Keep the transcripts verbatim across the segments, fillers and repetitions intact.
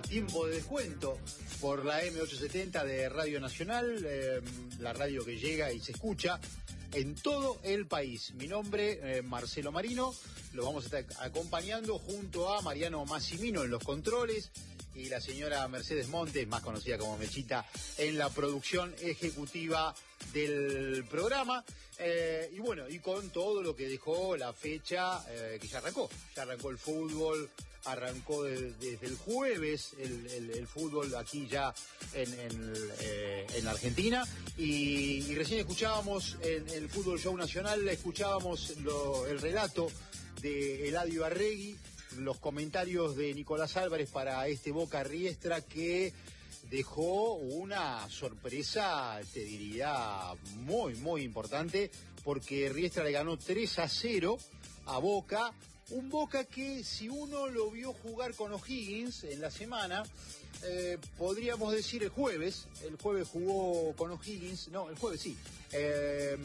Tiempo de Descuento por la M ochocientos setenta de Radio Nacional, eh, la radio que llega y se escucha en todo el país. Mi nombre, eh, Marcelo Marino, lo vamos a estar acompañando junto a Mariano Massimino en los controles y la señora Mercedes Montes, más conocida como Mechita, en la producción ejecutiva del programa. Eh, y bueno, y con todo lo que dejó la fecha eh, que ya arrancó, ya arrancó el fútbol. Arrancó de, desde el jueves el, el, el fútbol aquí ya en, en, eh, en Argentina y, y recién escuchábamos en el Fútbol Show Nacional, escuchábamos lo, el relato de Eladio Arregui, los comentarios de Nicolás Álvarez para este Boca Riestra que dejó una sorpresa, te diría, muy, muy importante, porque Riestra le ganó tres a cero a Boca. Un Boca que, si uno lo vio jugar con O'Higgins en la semana, eh, podríamos decir el jueves, el jueves jugó con O'Higgins, no, el jueves sí, eh,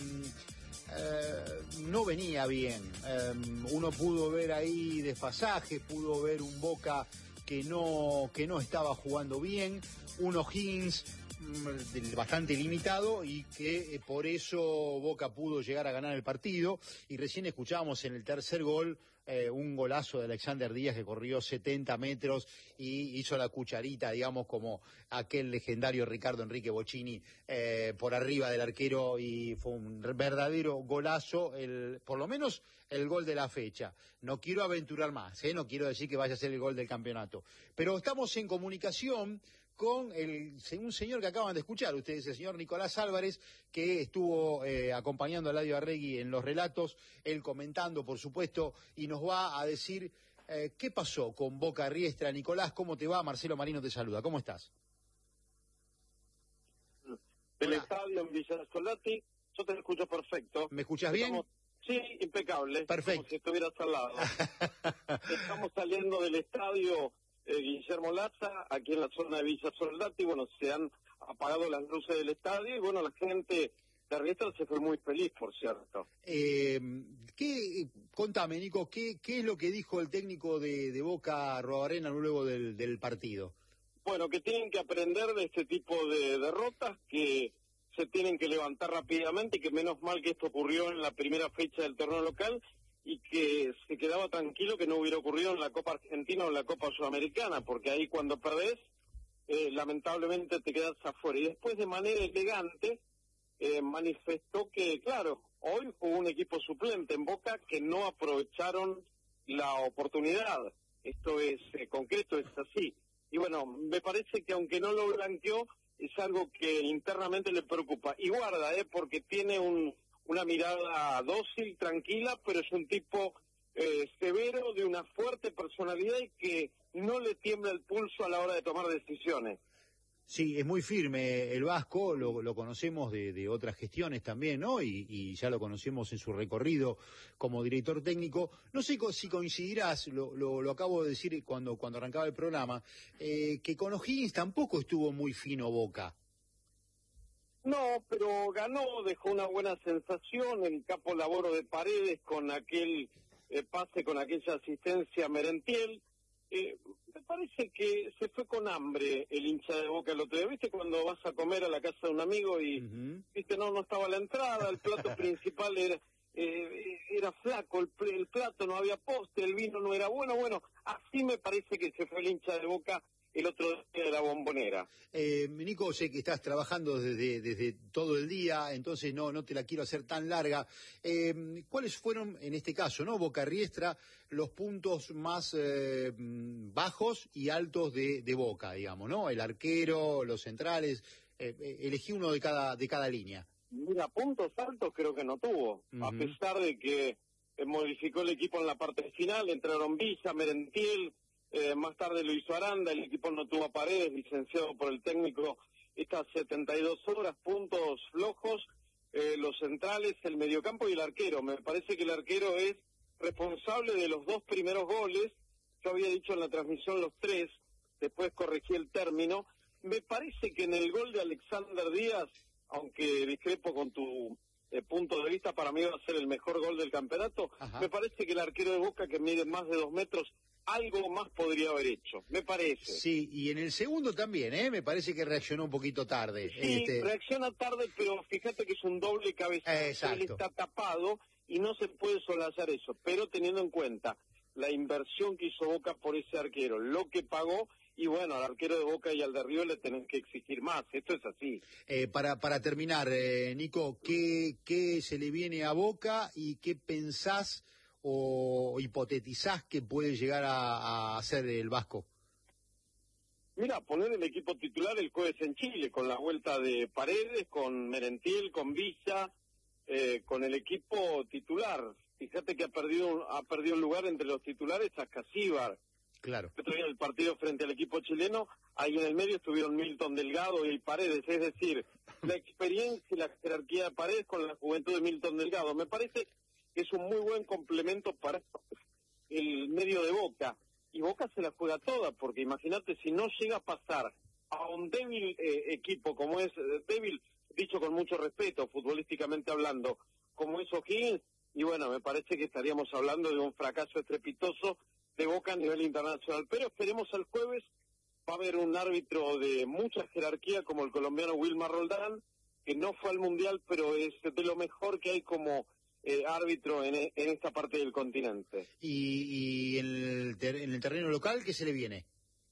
eh, no venía bien. Eh, uno pudo ver ahí desfasajes, pudo ver un Boca que no, que no estaba jugando bien, un O'Higgins bastante limitado y que eh, por eso Boca pudo llegar a ganar el partido. Y recién escuchábamos en el tercer gol eh, un golazo de Alexander Díaz que corrió setenta metros y hizo la cucharita, digamos, como aquel legendario Ricardo Enrique Bocchini eh, por arriba del arquero, y fue un verdadero golazo, el, por lo menos el gol de la fecha. No quiero aventurar más, ¿eh? No quiero decir que vaya a ser el gol del campeonato, pero estamos en comunicación con el, un señor que acaban de escuchar ustedes, el señor Nicolás Álvarez, que estuvo eh, acompañando a Eladio Arregui en los relatos, él comentando, por supuesto, y nos va a decir eh, qué pasó con Boca Riestra. Nicolás, ¿cómo te va? Marcelo Marino te saluda, ¿cómo estás? Del estadio en Villa Solati, yo te escucho perfecto. ¿Me escuchas bien? Estamos, sí, impecable. Perfecto. Como si estuvieras al lado. Estamos saliendo del estadio Eh, Guillermo Laza, aquí en la zona de Villa Soldati. Bueno, se han apagado las luces del estadio y bueno, la gente de Riestra se fue muy feliz, por cierto. Eh, ¿qué, contame, Nico, ¿qué, qué es lo que dijo el técnico de, de Boca, Arruabarrena, luego del, del partido? Bueno, que tienen que aprender de este tipo de derrotas, que se tienen que levantar rápidamente y que menos mal que esto ocurrió en la primera fecha del torneo local y que se quedaba tranquilo que no hubiera ocurrido en la Copa Argentina o en la Copa Sudamericana, porque ahí cuando perdés, eh, lamentablemente te quedas afuera. Y después, de manera elegante, eh, manifestó que, claro, hoy jugó un equipo suplente en Boca que no aprovecharon la oportunidad. Esto es eh, concreto, es así. Y bueno, me parece que aunque no lo blanqueó, es algo que internamente le preocupa. Y guarda, eh, porque tiene un... una mirada dócil, tranquila, pero es un tipo eh, severo, de una fuerte personalidad y que no le tiembla el pulso a la hora de tomar decisiones. Sí, es muy firme el vasco, lo, lo conocemos de, de otras gestiones también, ¿no? Y, y ya lo conocemos en su recorrido como director técnico. No sé si coincidirás, lo, lo, lo acabo de decir cuando, cuando arrancaba el programa, eh, que con O'Higgins tampoco estuvo muy fino Boca. No, pero ganó, dejó una buena sensación, el capo laboro de Paredes con aquel eh, pase, con aquella asistencia a Merentiel. Eh, me parece que se fue con hambre el hincha de Boca el otro día. ¿Viste cuando vas a comer a la casa de un amigo y, uh-huh. viste, no, no estaba la entrada, el plato principal era eh, era flaco, el, el plato no había postre, el vino no era bueno? Bueno, así me parece que se fue el hincha de Boca el otro día de la Bombonera. Eh, Nico, sé que estás trabajando desde, desde todo el día, entonces no, no te la quiero hacer tan larga. Eh, ¿Cuáles fueron, en este caso, no, Boca Riestra, los puntos más eh, bajos y altos de, de Boca, digamos, ¿no? El arquero, los centrales, eh, elegí uno de cada, de cada línea. Mira, puntos altos creo que no tuvo, uh-huh. a pesar de que eh, modificó el equipo en la parte final, entraron Villa, Merentiel. Eh, más tarde lo hizo Aranda, el equipo no tuvo a Paredes, licenciado por el técnico estas setenta y dos horas, puntos flojos, eh, los centrales, el mediocampo y el arquero. Me parece que el arquero es responsable de los dos primeros goles. Yo había dicho en la transmisión los tres, después corregí el término. Me parece que en el gol de Alexander Díaz, aunque discrepo con tu eh, punto de vista, para mí va a ser el mejor gol del campeonato. Ajá. Me parece que el arquero de Boca, que mide más de dos metros, algo más podría haber hecho, me parece. Sí, y en el segundo también, ¿eh? Me parece que reaccionó un poquito tarde. Sí, este... reacciona tarde, pero fíjate que es un doble cabezazo. Exacto. Él está tapado y no se puede solazar eso, pero teniendo en cuenta la inversión que hizo Boca por ese arquero, lo que pagó, y bueno, al arquero de Boca y al de River le tenés que exigir más, esto es así. Eh, para, para terminar, eh, Nico, ¿qué, ¿qué se le viene a Boca y qué pensás o hipotetizás que puede llegar a, a hacer el Vasco? Mira, poner el equipo titular el jueves en Chile, con la vuelta de Paredes, con Merentiel, con Villa, eh, con el equipo titular. Fíjate que ha perdido ha perdido un lugar entre los titulares a Casíbar. Claro. En el partido frente al equipo chileno, ahí en el medio estuvieron Milton Delgado y Paredes, es decir, la experiencia y la jerarquía de Paredes con la juventud de Milton Delgado. Me parece que es un muy buen complemento para el medio de Boca. Y Boca se la juega toda, porque imagínate si no llega a pasar a un débil eh, equipo como es, eh, débil, dicho con mucho respeto, futbolísticamente hablando, como es O'Higgins, y bueno, me parece que estaríamos hablando de un fracaso estrepitoso de Boca a nivel internacional. Pero esperemos al jueves, va a haber un árbitro de mucha jerarquía como el colombiano Wilmar Roldán, que no fue al Mundial, pero es de lo mejor que hay como eh, árbitro en, en esta parte del continente. ¿Y, y en, el ter en el terreno local qué se le viene?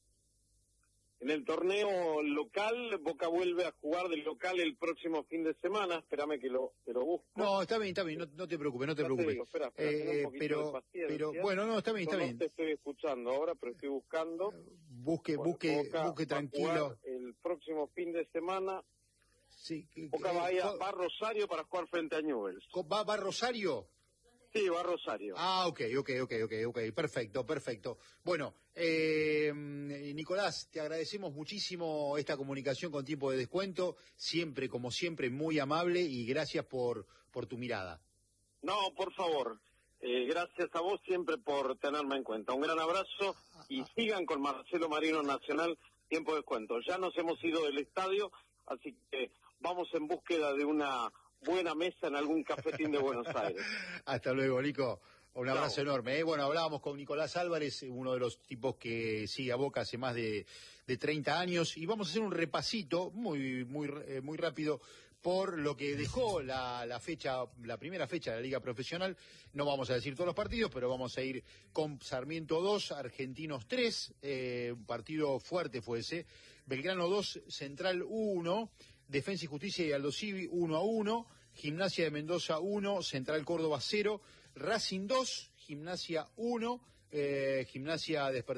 En el torneo local, Boca vuelve a jugar del local el próximo fin de semana. Espérame que lo, que lo busco. No, está bien, está bien, no, no te preocupes, no te Ya preocupes. te digo, espera, espera, eh, un pero, pero, bueno, no, está bien, está no, bien. No te estoy escuchando ahora, pero estoy buscando. Busque, Bueno, busque, Boca busque va a tranquilo. jugar el próximo fin de semana. Sí, que, Boca que, va, a ir a, co- va a Rosario para jugar frente a Newell's. co- ¿Va, va Rosario? Sí, va a Rosario. Ah, ok, ok, ok, ok, ok, perfecto, perfecto. Bueno, eh, Nicolás, te agradecemos muchísimo esta comunicación con tiempo de descuento, siempre, como siempre, muy amable y gracias por, por tu mirada. No, por favor. Eh, gracias a vos siempre por tenerme en cuenta. Un gran abrazo y sigan con Marcelo Marino Nacional, tiempo de descuento. Ya nos hemos ido del estadio, así que vamos en búsqueda de una buena mesa en algún cafetín de Buenos Aires. Hasta luego, Nico. Un abrazo Chao. enorme. ¿eh? Bueno, hablábamos con Nicolás Álvarez, uno de los tipos que sigue a Boca hace más de, de treinta años, y vamos a hacer un repasito muy, muy, eh, muy rápido por lo que dejó la, la fecha, la primera fecha de la Liga Profesional. No vamos a decir todos los partidos, pero vamos a ir con Sarmiento dos, Argentinos tres, eh, un partido fuerte fue ese, Belgrano dos, Central uno, Defensa y Justicia y Aldo Civi uno a uno, Gimnasia de Mendoza uno, Central Córdoba cero, Racing dos, Gimnasia uno, eh, Gimnasia Despertar.